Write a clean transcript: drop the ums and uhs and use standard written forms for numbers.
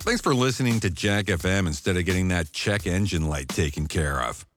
Thanks for listening to Jack FM instead of getting that check engine light taken care of.